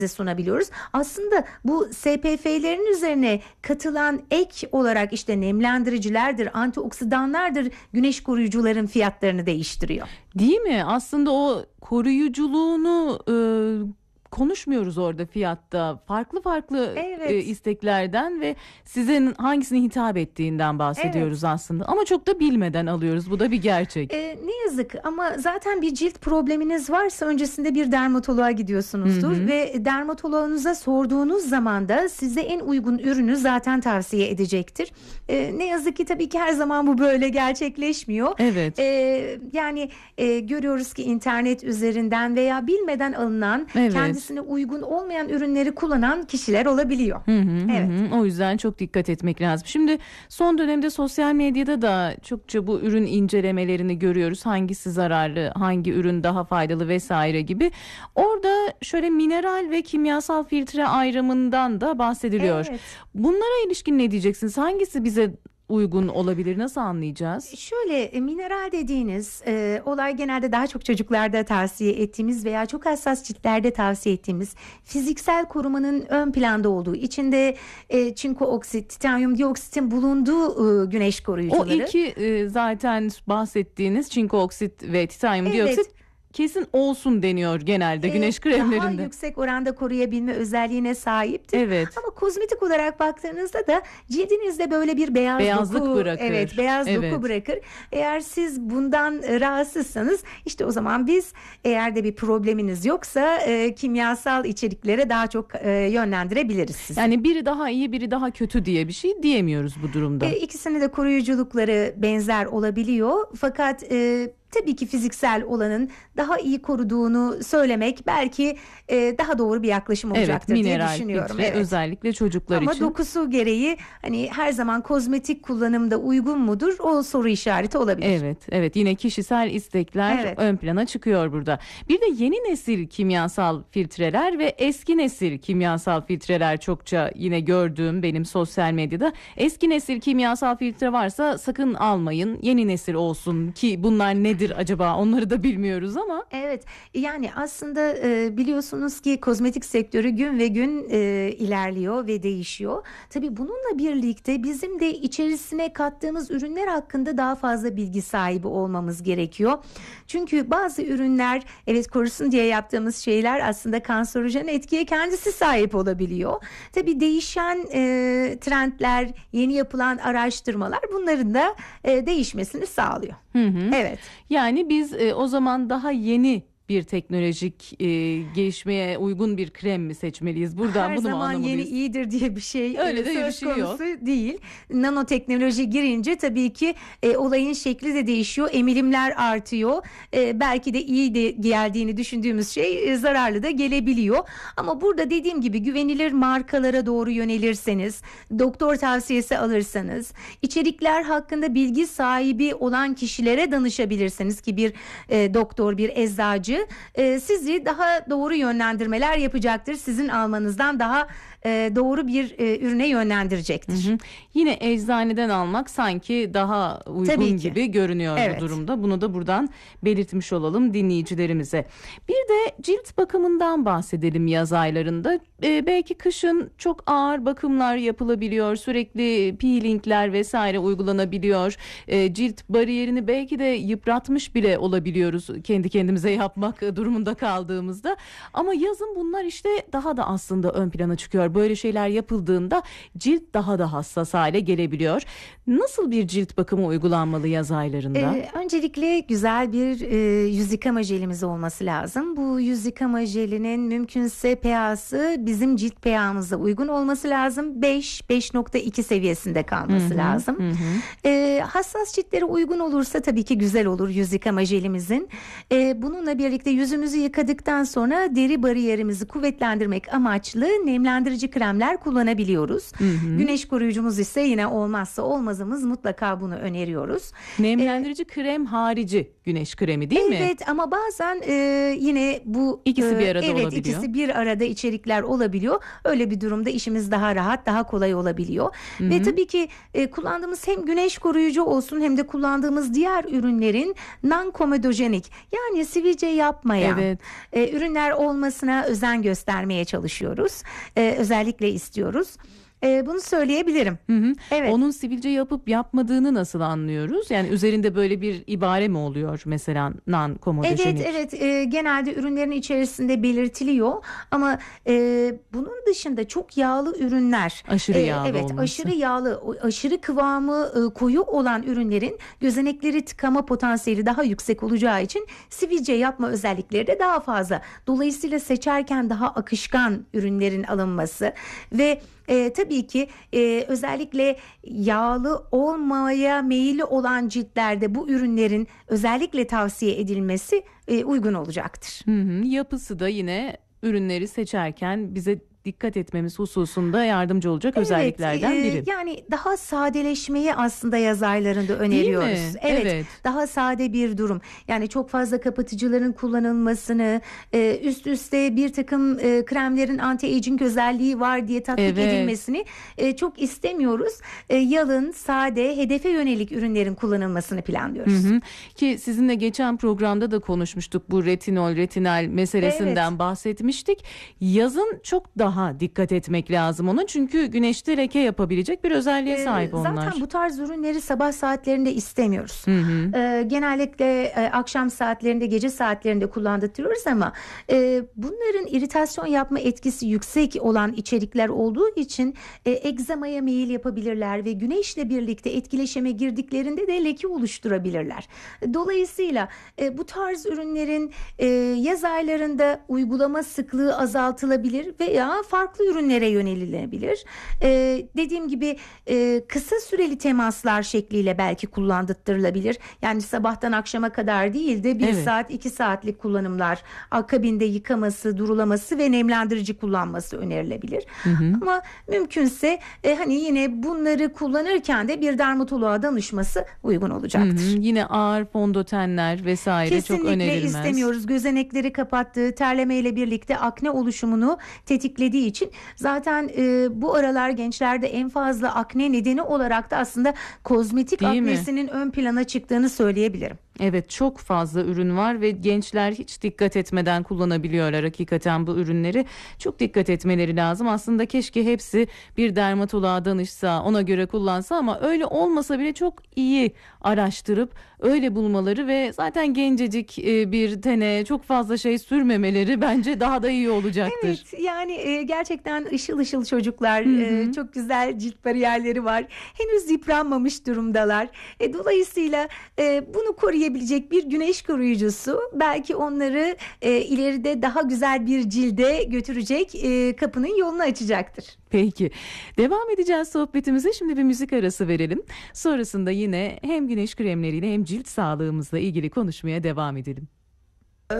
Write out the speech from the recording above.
sunabiliyoruz. Aslında bu SPF'lerin üzerine katılan ek olarak işte nemlendiricilerdir, antioksidanlardır, güneş koruyucuların fiyatlarını değiştiriyor. Değil mi? Aslında o koruyuculuğunu konuşmuyoruz orada fiyatta. Farklı Evet. isteklerden ve sizin hangisine hitap ettiğinden bahsediyoruz aslında. Ama çok da bilmeden alıyoruz. Bu da bir gerçek. Ne yazık ama zaten bir cilt probleminiz varsa öncesinde bir dermatoloğa gidiyorsunuzdur ve dermatoloğunuza sorduğunuz zaman da size en uygun ürünü zaten tavsiye edecektir. Ne yazık ki tabii ki her zaman bu böyle gerçekleşmiyor. Evet. Yani görüyoruz ki internet üzerinden veya bilmeden alınan kendisine uygun olmayan ürünleri kullanan kişiler olabiliyor. Evet. O yüzden çok dikkat etmek lazım. Şimdi son dönemde sosyal medyada da çokça bu ürün incelemelerini görüyoruz. Hangisi zararlı, hangi ürün daha faydalı vesaire gibi. Orada şöyle mineral ve kimyasal filtre ayrımından da bahsediliyor. Evet. Bunlara ilişkin ne diyeceksiniz? Hangisi bize uygun olabilir? Nasıl anlayacağız? Şöyle mineral dediğiniz olay genelde daha çok çocuklarda tavsiye ettiğimiz veya çok hassas ciltlerde tavsiye ettiğimiz fiziksel korumanın ön planda olduğu, içinde çinko oksit, titanyum dioksitin bulunduğu güneş koruyucuları. O iki zaten bahsettiğiniz çinko oksit ve titanyum dioksit kesin olsun deniyor genelde güneş kremlerinde. Daha yüksek oranda koruyabilme özelliğine sahiptir. Evet. Ama kozmetik olarak baktığınızda da cildinizde böyle bir beyazlık doku bırakır. Evet, beyaz doku bırakır. Eğer siz bundan rahatsızsanız işte o zaman biz, eğer de bir probleminiz yoksa kimyasal içeriklere daha çok yönlendirebiliriz sizi. Yani biri daha iyi, biri daha kötü diye bir şey diyemiyoruz bu durumda. İkisini de koruyuculukları benzer olabiliyor. Fakat tabii ki fiziksel olanın daha iyi koruduğunu söylemek belki daha doğru bir yaklaşım olacaktır diye düşünüyorum. Filtre, özellikle çocuklar için. Ama dokusu gereği hani her zaman kozmetik kullanımda uygun mudur? O soru işareti olabilir. Evet. Yine kişisel istekler ön plana çıkıyor burada. Bir de yeni nesil kimyasal filtreler ve eski nesil kimyasal filtreler çokça yine gördüğüm benim sosyal medyada. Eski nesil kimyasal filtre varsa sakın almayın. Yeni nesil olsun ki bunlar nedir acaba, onları da bilmiyoruz ama. Evet, yani aslında biliyorsunuz ki kozmetik sektörü gün ve gün ilerliyor ve değişiyor. Tabii bununla birlikte bizim de içerisine kattığımız ürünler hakkında daha fazla bilgi sahibi olmamız gerekiyor. Çünkü bazı ürünler korusun diye yaptığımız şeyler aslında kanserojen etkiye kendisi sahip olabiliyor. Tabii değişen trendler, yeni yapılan araştırmalar bunların da değişmesini sağlıyor. Evet. Yani biz o zaman daha yeni bir teknolojik gelişmeye uygun bir krem mi seçmeliyiz? Buradan her bunu mu zaman anlamalıyız? yeni iyidir diye bir şey Öyle de bir söz şey yok. konusu değil. Nanoteknoloji girince tabii ki olayın şekli de değişiyor. Emilimler artıyor. Belki de iyi de geldiğini düşündüğümüz şey zararlı da gelebiliyor. Ama burada dediğim gibi güvenilir markalara doğru yönelirseniz, doktor tavsiyesi alırsanız, içerikler hakkında bilgi sahibi olan kişilere danışabilirsiniz ki bir doktor, bir eczacı sizi daha doğru yönlendirmeler yapacaktır. Sizin almanızdan daha doğru bir ürüne yönlendirecektir. Yine eczaneden almak sanki daha uygun gibi görünüyor bu durumda. Bunu da buradan belirtmiş olalım dinleyicilerimize. Bir de cilt bakımından bahsedelim yaz aylarında. Belki kışın çok ağır bakımlar yapılabiliyor. Sürekli peelingler vesaire uygulanabiliyor. Cilt bariyerini belki de yıpratmış bile olabiliyoruz kendi kendimize yapmak durumunda kaldığımızda. Ama yazın bunlar işte daha da aslında ön plana çıkıyor. Böyle şeyler yapıldığında cilt daha da hassas hale gelebiliyor. Nasıl bir cilt bakımı uygulanmalı yaz aylarında? Öncelikle güzel bir yüz yıkama jelimiz olması lazım. Bu yüz yıkama jelinin mümkünse pH'sı bizim cilt pH'ımıza uygun olması lazım. 5.2 seviyesinde kalması lazım. Hassas ciltlere uygun olursa tabii ki güzel olur yüz yıkama jelimizin. Bununla birlikte yüzümüzü yıkadıktan sonra deri bariyerimizi kuvvetlendirmek amaçlı nemlendirici kremler kullanabiliyoruz. Güneş koruyucumuz ise yine olmazsa olmazımız, mutlaka bunu öneriyoruz. Nemlendirici krem harici güneş kremi değil mi? Evet, ama bazen yine bu ikisi bir arada olabiliyor. ikisi bir arada içerikler olabiliyor. Öyle bir durumda işimiz daha rahat, daha kolay olabiliyor. Ve tabii ki kullandığımız hem güneş koruyucu olsun hem de kullandığımız diğer ürünlerin non-komedojenik, yani sivilce yapmayan ürünler olmasına özen göstermeye çalışıyoruz. Özellikle istiyoruz. Bunu söyleyebilirim. Evet. Onun sivilce yapıp yapmadığını nasıl anlıyoruz? Yani üzerinde böyle bir ibare mi oluyor mesela non-komodojenik? Evet. Genelde ürünlerin içerisinde belirtiliyor ama bunun dışında çok yağlı ürünler, aşırı yağlı olması. Aşırı yağlı, aşırı kıvamı koyu olan ürünlerin gözenekleri tıkama potansiyeli daha yüksek olacağı için sivilce yapma özellikleri de daha fazla. Dolayısıyla seçerken daha akışkan ürünlerin alınması ve tabii ki özellikle yağlı olmaya meyilli olan ciltlerde bu ürünlerin özellikle tavsiye edilmesi uygun olacaktır. Yapısı da yine ürünleri seçerken bize dikkat etmemiz hususunda yardımcı olacak özelliklerden biri. Yani daha sadeleşmeyi aslında yaz aylarında öneriyoruz. Evet. Daha sade bir durum. Yani çok fazla kapatıcıların kullanılmasını, üst üste bir takım kremlerin anti-aging özelliği var diye tatbik edilmesini çok istemiyoruz. Yalın, sade, hedefe yönelik ürünlerin kullanılmasını planlıyoruz. Ki sizinle geçen programda da konuşmuştuk, bu retinal meselesinden bahsetmiştik. Yazın çok daha dikkat etmek lazım ona, çünkü güneşte leke yapabilecek bir özelliğe sahip onlar. Zaten bu tarz ürünleri sabah saatlerinde istemiyoruz. Genellikle akşam saatlerinde, gece saatlerinde kullandırıyoruz ama bunların iritasyon yapma etkisi yüksek olan içerikler olduğu için egzamaya meyil yapabilirler ve güneşle birlikte etkileşime girdiklerinde de leke oluşturabilirler. Dolayısıyla bu tarz ürünlerin yaz aylarında uygulama sıklığı azaltılabilir veya farklı ürünlere yönelilebilir. Dediğim gibi kısa süreli temaslar şekliyle belki kullandırılabilir. Yani sabahtan akşama kadar değil de 1 saat 2 saatlik kullanımlar, akabinde yıkaması, durulaması ve nemlendirici kullanması önerilebilir. Ama mümkünse hani yine bunları kullanırken de bir dermatoloğa danışması uygun olacaktır. Yine ağır fondötenler vesaire çok önerilmez. Kesinlikle istemiyoruz. Gözenekleri kapattığı, terlemeyle birlikte akne oluşumunu tetiklediği için zaten bu aralar gençlerde en fazla akne nedeni olarak da aslında kozmetik aknesinin ön plana çıktığını söyleyebilirim. Evet, çok fazla ürün var ve gençler hiç dikkat etmeden kullanabiliyorlar hakikaten bu ürünleri. Çok dikkat etmeleri lazım. Aslında keşke hepsi bir dermatoloğa danışsa, ona göre kullansa, ama öyle olmasa bile çok iyi araştırıp öyle bulmaları ve zaten gencecik bir tene çok fazla şey sürmemeleri bence daha da iyi olacaktır. Evet, yani gerçekten ışıl ışıl çocuklar, çok güzel cilt bariyerleri var. Henüz yıpranmamış durumdalar. Dolayısıyla bunu koruyabilecek bir güneş koruyucusu belki onları ileride daha güzel bir cilde götürecek, kapının yolunu açacaktır. Peki, devam edeceğiz sohbetimize. Şimdi bir müzik arası verelim. Sonrasında yine hem güneş kremleriyle hem cilt sağlığımızla ilgili konuşmaya devam edelim.